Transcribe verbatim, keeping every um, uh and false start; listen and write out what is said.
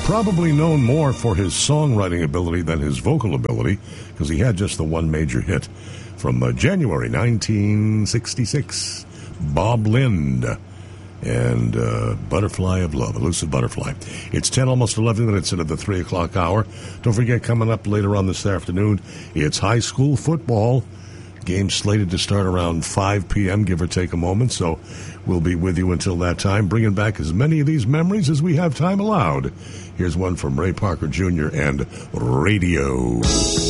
Probably known more for his songwriting ability than his vocal ability, because he had just the one major hit from uh, January nineteen sixty-six, Bob Lind and uh, Butterfly of Love, Elusive Butterfly. It's ten, almost eleven minutes into the three o'clock hour. Don't forget, coming up later on this afternoon, it's high school football. Game slated to start around five p.m., give or take a moment, so we'll be with you until that time, bringing back as many of these memories as we have time allowed. Here's one from Ray Parker Junior and Radio.